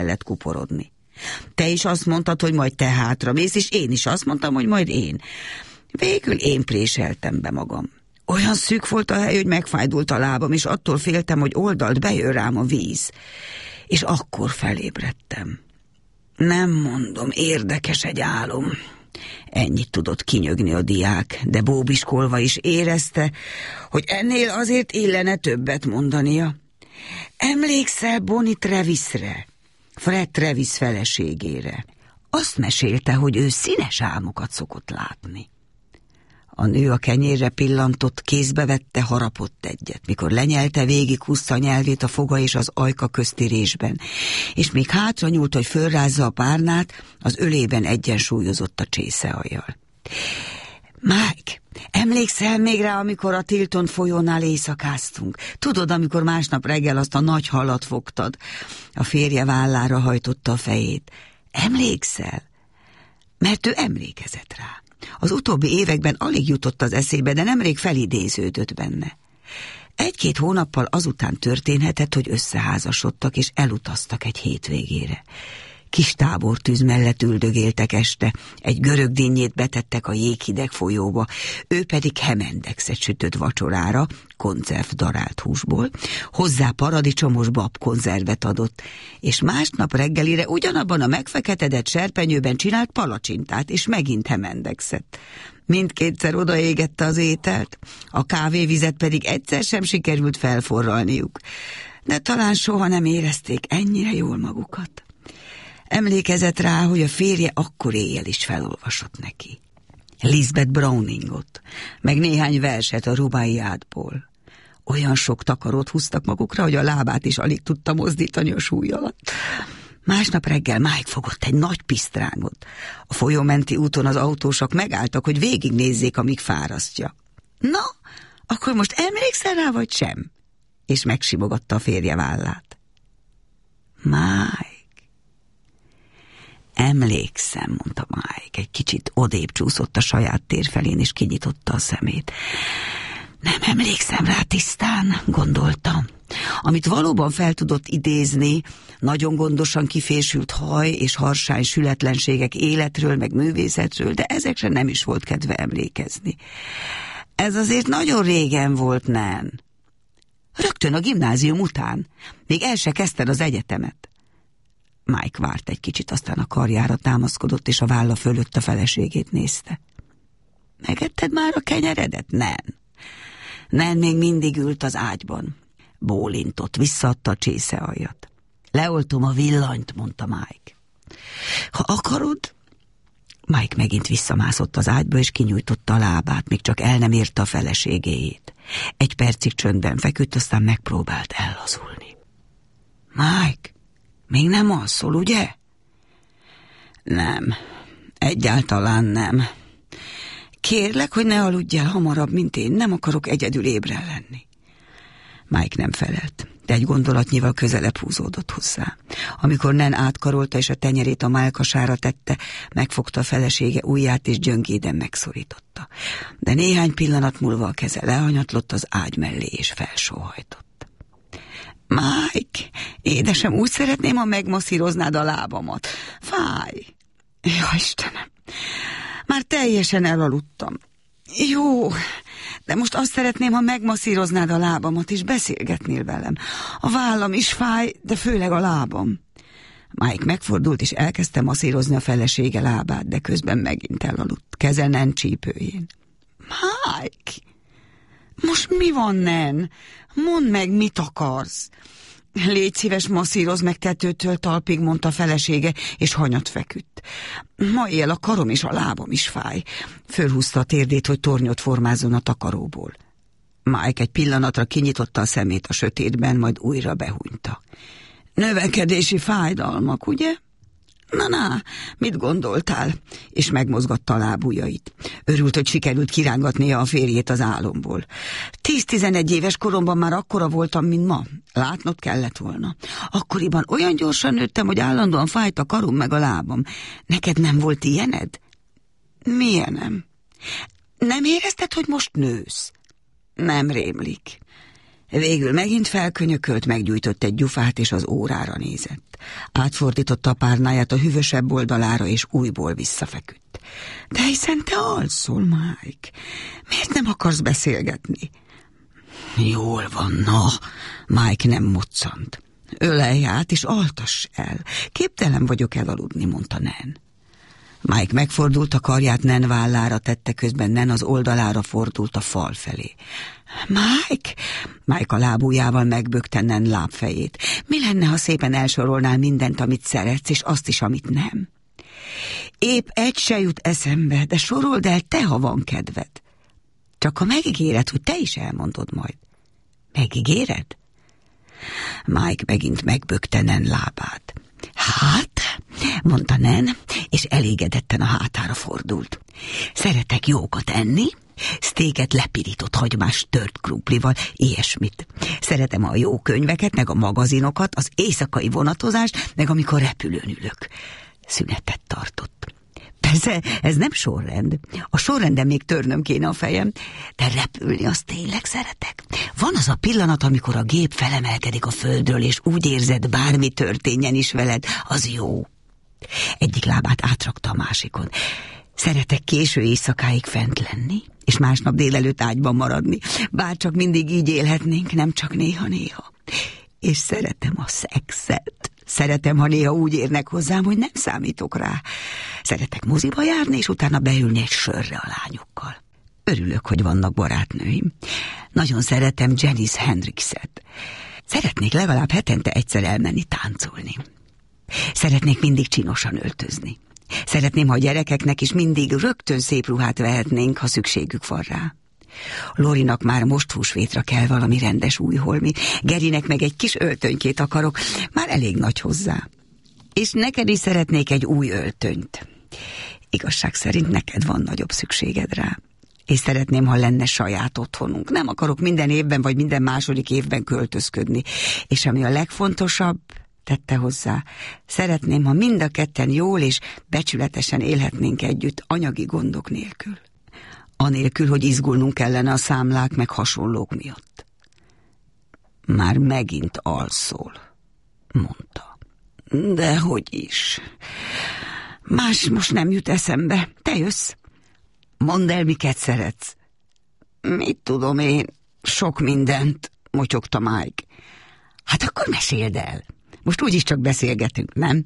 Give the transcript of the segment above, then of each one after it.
kellett kuporodni. Te is azt mondtad, hogy majd te hátramész, és én is azt mondtam, hogy majd én. Végül én préseltem be magam. Olyan szűk volt a hely, hogy megfájdult a lábam, és attól féltem, hogy oldalt bejön rám a víz. És akkor felébredtem. Nem mondom, érdekes egy álom. Ennyit tudott kinyögni a diák, de bóbiskolva is érezte, hogy ennél azért illene többet mondania. Emlékszel Bonnie Travisre, Fred Travis feleségére? Azt mesélte, hogy ő színes álmokat szokott látni. A nő a kenyérre pillantott, kézbe vette, harapott egyet, mikor lenyelte, végighúzta a nyelvét a foga és az ajka közti résben, és még hátra nyúlt, hogy fölrázza a párnát, az ölében egyensúlyozott a csészealljal. Mike, emlékszel még rá, amikor a Tilton folyónál éjszakáztunk? Tudod, amikor másnap reggel azt a nagy halat fogtad? A férje vállára hajtotta a fejét. Emlékszel? Mert ő emlékezett rá. Az utóbbi években alig jutott az eszébe, de nemrég felidéződött benne. 1-2 hónappal azután történhetett, hogy összeházasodtak és elutaztak egy hétvégére. Kis tábortűz mellett üldögéltek este, egy görög dinnyét betettek a jéghideg folyóba, ő pedig hemendexet sütött vacsorára, konzerv darált húsból, hozzá paradicsomos babkonzervet adott, és másnap reggelire ugyanabban a megfeketedett serpenyőben csinált palacsintát, és megint hemendexet. Mindkétszer odaégette az ételt, a kávévizet pedig egyszer sem sikerült felforralniuk, de talán soha nem érezték ennyire jól magukat. Emlékezett rá, hogy a férje akkor éjjel is felolvasott neki. Lisbeth Browningot, meg néhány verset a Rubáiátból. Olyan sok takarót húztak magukra, hogy a lábát is alig tudta mozdítani a súly alatt. Másnap reggel Mike fogott egy nagy pisztrángot. A folyómenti úton az autósok megálltak, hogy végignézzék, amíg fárasztja. Na, akkor most emlékszel rá, vagy sem? És megsimogatta a férje vállát. Mike. Emlékszem, mondta Mike, egy kicsit odébb csúszott a saját tér felén, és kinyitotta a szemét. Nem emlékszem rá tisztán, gondolta. Amit valóban fel tudott idézni, nagyon gondosan kifésült haj és harsány sületlenségek életről, meg művészetről, de ezekre nem is volt kedve emlékezni. Ez azért nagyon régen volt, Nan. Rögtön a gimnázium után. Még el se kezdted az egyetemet. Mike várt egy kicsit, aztán a karjára támaszkodott, és a válla fölött a feleségét nézte. Megetted már a kenyeredet, Nan? Nan még mindig ült az ágyban. Bólintott, visszaadta a csészealjat. Leoltom a villanyt, mondta Mike. Ha akarod... Mike megint visszamászott az ágyba, és kinyújtotta a lábát, még csak el nem érte a feleségéjét. 1 percig csöndben feküdt, aztán megpróbált ellazulni. Mike, még nem alszol, ugye? Nem, egyáltalán nem. Kérlek, hogy ne aludj el hamarabb, mint én, nem akarok egyedül ébren lenni. Mike nem felelt, de egy gondolatnyival közelebb húzódott hozzá. Amikor Nan átkarolta és a tenyerét a mellkasára tette, megfogta a felesége ujját és gyöngéden megszorította. De néhány pillanat múlva a keze lehanyatlott az ágy mellé és felsóhajtott. Mike, édesem, úgy szeretném, ha megmasszíroznád a lábamat. Fáj. Ja, Istenem, már teljesen elaludtam. Jó, de most azt szeretném, ha megmasszíroznád a lábamat, és beszélgetnél velem. A vállam is fáj, de főleg a lábam. Mike megfordult, és elkezdte masszírozni a felesége lábát, de közben megint elaludt, keze Nan csípőjén. Mike, most mi van, Nan? Mondd meg, mit akarsz? Légy szíves, masszírozz meg tetőtől talpig, mondta a felesége, és hanyat feküdt. Ma éjjel a karom és a lábam is fáj. Fölhúzta a térdét, hogy tornyot formázzon a takaróból. Mike egy pillanatra kinyitotta a szemét a sötétben, majd újra behúnyta. Növekedési fájdalmak, ugye? Na, mit gondoltál? És megmozgatta a lábujjait. Örült, hogy sikerült kirángatnia a férjét az álomból. 10-11 éves koromban már akkora voltam, mint ma. Látnod kellett volna. Akkoriban olyan gyorsan nőttem, hogy állandóan fájt a karom meg a lábam. Neked nem volt ilyened? Milyenem? Nem érezted, hogy most nősz? Nem rémlik. Végül megint felkönyökölt, meggyújtott egy gyufát, és az órára nézett. Átfordította a párnáját a hűvösebb oldalára, és újból visszafeküdt. De hiszen te alszol, Mike. Miért nem akarsz beszélgetni? Jól van, na. Mike nem moccant. Ölelj át, és altass el. Képtelen vagyok elaludni, mondta Nan. Mike megfordult, a karját Nan vállára tette, közben Nan az oldalára fordult a fal felé. Mike a lábujjával megbökte Nan lábfejét. Mi lenne, ha szépen elsorolnál mindent, amit szeretsz, és azt is, amit nem? Épp egy se jut eszembe, de sorold el te, ha van kedved. Csak ha megígéred, hogy te is elmondod majd. Megígéred? Mike megint megbökte Nan lábát. Hát, mondta Nan, és elégedetten a hátára fordult. Szeretek jókat enni, sztéket lepirított hagymás tört krumplival, ilyesmit. Szeretem a jó könyveket, meg a magazinokat, az éjszakai vonatozást, meg amikor repülőn ülök. Szünetet tartott. Persze, ez nem sorrend. A sorrenden még törnöm kéne a fejem, de repülni azt tényleg szeretek. Van az a pillanat, amikor a gép felemelkedik a földről, és úgy érzed, bármi történjen is veled, az jó. Egyik lábát átrakta a másikon. Szeretek késő éjszakáig fent lenni, és másnap délelőtt ágyban maradni. Bárcsak mindig így élhetnénk, nem csak néha-néha. És szeretem a szexet. Szeretem, ha néha úgy érnek hozzám, hogy nem számítok rá. Szeretek moziba járni, és utána beülni egy sörre a lányokkal. Örülök, hogy vannak barátnőim. Nagyon szeretem Janice Hendrixet. Szeretnék legalább hetente egyszer elmenni táncolni. Szeretnék mindig csinosan öltözni. Szeretném, ha a gyerekeknek is mindig rögtön szép ruhát vehetnénk, ha szükségük van rá. Lorinak már most húsvétra kell valami rendes új holmi, Gerinek meg egy kis öltönykét akarok, már elég nagy hozzá. És neked is szeretnék egy új öltönyt. Igazság szerint neked van nagyobb szükséged rá. És szeretném, ha lenne saját otthonunk. Nem akarok minden évben vagy minden második évben költözködni. És ami a legfontosabb, tette hozzá, szeretném, ha mind a ketten jól és becsületesen élhetnénk együtt, anyagi gondok nélkül. Anélkül, hogy izgulnunk kellene a számlák meg hasonlók miatt. Már megint alszol, mondta. Dehogy is. Más most nem jut eszembe. Te jössz? Mondd el, miket szeretsz. Mit tudom én? Sok mindent, motyogta Mike. Hát akkor meséld el. Most úgyis csak beszélgetünk, nem?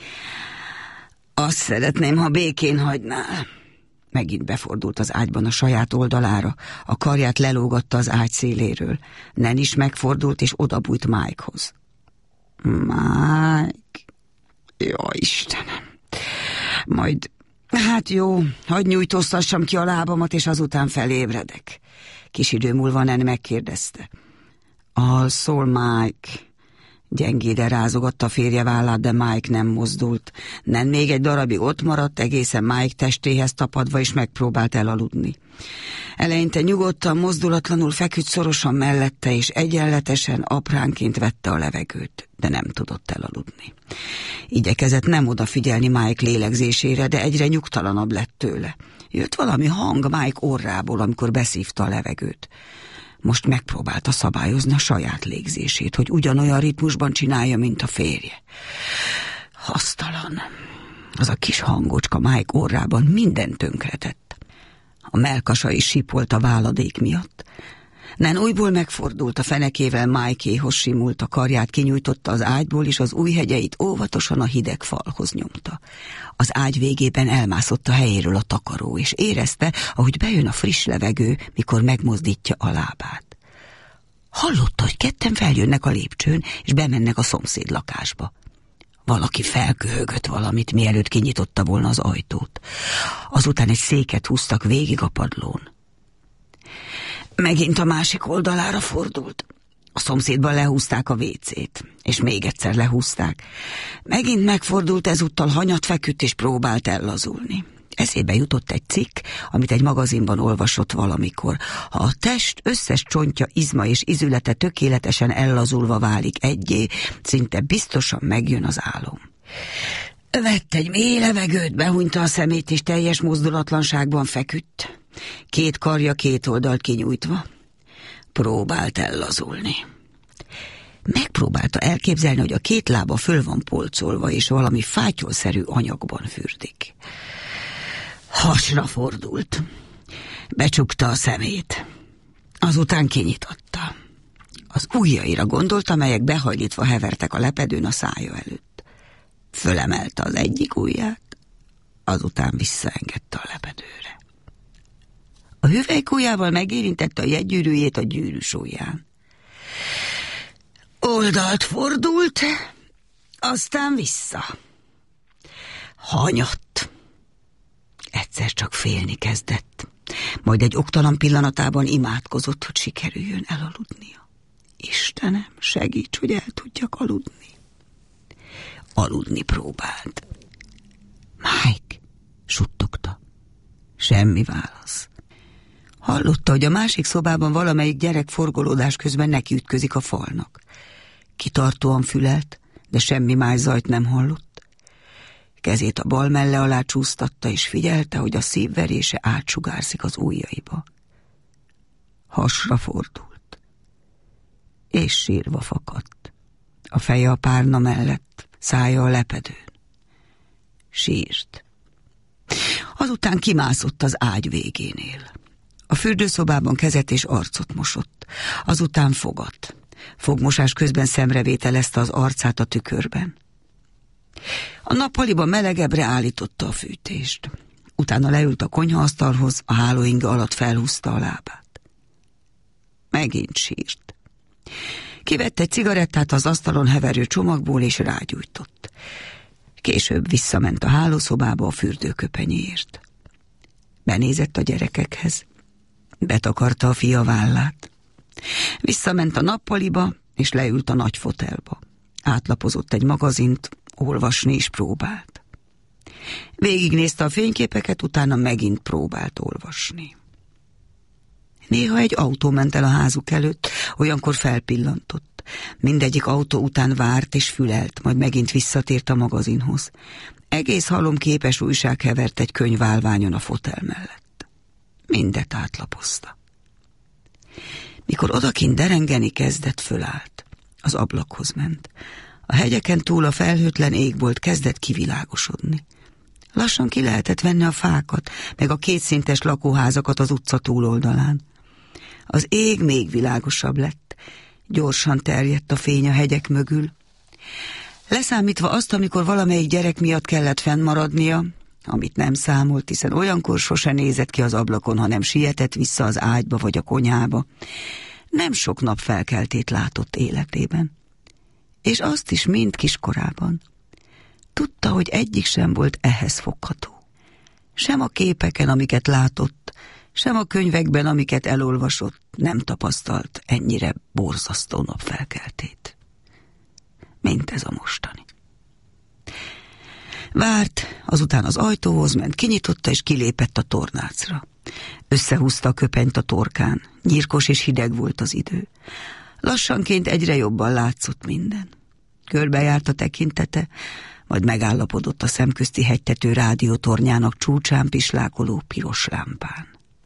Azt szeretném, ha békén hagynál. Megint befordult az ágyban a saját oldalára, a karját lelógatta az ágy széléről. Nan is megfordult, és odabújt Mikehoz. Mike... Jó, Istenem... Majd... Hát jó, hadd nyújtóztassam ki a lábamat, és azután felébredek. Kis idő múlva Nan megkérdezte. Alszol, Mike? Gyengéden rázogatta a férje vállát, de Mike nem mozdult. Nan még egy darabig ott maradt, egészen Mike testéhez tapadva, és megpróbált elaludni. Eleinte nyugodtan, mozdulatlanul feküdt szorosan mellette, és egyenletesen, apránként vette a levegőt, de nem tudott elaludni. Igyekezett nem odafigyelni Mike lélegzésére, de egyre nyugtalanabb lett tőle. Jött valami hang Mike orrából, amikor beszívta a levegőt. Most megpróbálta szabályozni a saját légzését, hogy ugyanolyan ritmusban csinálja, mint a férje. Hasztalan. Az a kis hangocska Mike orrában mindent tönkretett. A mellkasa is sipolt a váladék miatt. Nan újból megfordult, a fenekével Mike-éhoz simult, a karját kinyújtotta az ágyból, és az ujjhegyeit óvatosan a hideg falhoz nyomta. Az ágy végében elmászott a helyéről a takaró, és érezte, ahogy bejön a friss levegő, mikor megmozdítja a lábát. Hallotta, hogy ketten feljönnek a lépcsőn, és bemennek a szomszéd lakásba. Valaki felköhögött valamit, mielőtt kinyitotta volna az ajtót. Azután egy széket húztak végig a padlón. Megint a másik oldalára fordult. A szomszédban lehúzták a vécét, és még egyszer lehúzták. Megint megfordult, ezúttal hanyat feküdt, és próbált ellazulni. Eszébe jutott egy cikk, amit egy magazinban olvasott valamikor. Ha a test összes csontja, izma és izülete tökéletesen ellazulva válik egyé, szinte biztosan megjön az álom. Vett egy mély levegőt, behunyta a szemét, és teljes mozdulatlanságban feküdt. Két karja két oldalt kinyújtva. Próbált ellazulni. Megpróbálta elképzelni, hogy a két lába föl van polcolva, és valami fátyolszerű anyagban fürdik. Hasra fordult. Becsukta a szemét. Azután kinyitotta. Az ujjaira gondolt, amelyek behajlítva hevertek a lepedőn a szája előtt. Fölemelte az egyik ujját, azután visszaengedte a lepedőre. A hüvelykujjával megérintette a jegygyűrűjét a gyűrűs ujján. Oldalt fordult, aztán vissza. Hanyott. Egyszer csak félni kezdett, majd egy oktalan pillanatában imádkozott, hogy sikerüljön elaludnia. Istenem, segíts, hogy el tudjak aludni. Aludni próbált. Mike, suttogta. Semmi válasz. Hallotta, hogy a másik szobában valamelyik gyerek forgolódás közben nekiütközik a falnak. Kitartóan fülelt, de semmi más zajt nem hallott. Kezét a bal melle alá csúsztatta, és figyelte, hogy a szívverése átsugárzik az ujjaiba. Hasra fordult, és sírva fakadt. A feje a párna mellett, szája a lepedőn. Sírt. Azután kimászott az ágy végénél. A fürdőszobában kezet és arcot mosott, azután fogat. Fogmosás közben szemrevételezte az arcát a tükörben. A nappaliban melegebbre állította a fűtést. Utána leült a konyhaasztalhoz, a hálóinge alatt felhúzta a lábát. Megint sírt. Kivett egy cigarettát az asztalon heverő csomagból, és rágyújtott. Később visszament a hálószobába a fürdőköpenyéért. Benézett a gyerekekhez. Betakarta a fia vállát. Visszament a nappaliba, és leült a nagy fotelba. Átlapozott egy magazint, olvasni is próbált. Végignézte a fényképeket, utána megint próbált olvasni. Néha egy autó ment el a házuk előtt, olyankor felpillantott. Mindegyik autó után várt és fülelt, majd megint visszatért a magazinhoz. Egész halomképes újság hevert egy könyválványon a fotel mellett. Mindet átlapozta. Mikor odakint derengeni kezdett, fölállt. Az ablakhoz ment. A hegyeken túl a felhőtlen égbolt kezdett kivilágosodni. Lassan ki lehetett venni a fákat, meg a kétszintes lakóházakat az utca túloldalán. Az ég még világosabb lett. Gyorsan terjedt a fény a hegyek mögül. Leszámítva azt, amikor valamelyik gyerek miatt kellett fennmaradnia, amit nem számolt, hiszen olyankor sose nézett ki az ablakon, hanem sietett vissza az ágyba vagy a konyhába. Nem sok napfelkeltét látott életében. És azt is mind kiskorában. Tudta, hogy egyik sem volt ehhez fogható. Sem a képeken, amiket látott, sem a könyvekben, amiket elolvasott, nem tapasztalt ennyire borzasztó napfelkeltét. Mint ez a mostani. Várt, azután az ajtóhoz ment, kinyitotta és kilépett a tornácra. Összehúzta a köpenyt a torkán, nyírkos és hideg volt az idő. Lassanként egyre jobban látszott minden. Körbejárt a tekintete, majd megállapodott a szemközti hegytető rádiótornyának csúcsán pislákoló piros lámpán.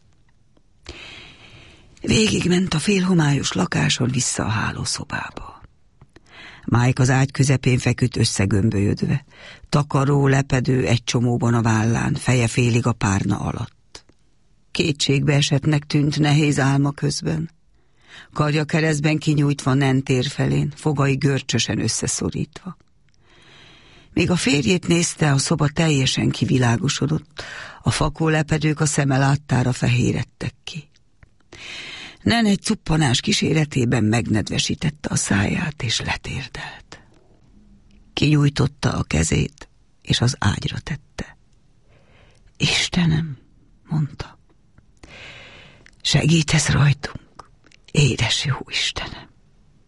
Végigment a félhomályos lakáson vissza a hálószobába. Mike az ágy közepén feküdt összegömbölyödve, takaró, lepedő egy csomóban a vállán, feje félig a párna alatt. Kétségbeesettnek tűnt nehéz álma közben. Karja keresztben kinyújtva nentér felén, fogai görcsösen összeszorítva. Még a férjét nézte, a szoba teljesen kivilágosodott, a fakó lepedők a szeme láttára fehéredtek ki. Nen egy cuppanás kíséretében megnedvesítette a száját, és letérdelt. Kinyújtotta a kezét, és az ágyra tette. Istenem, mondta, segítesz rajtunk, édes jó Istenem.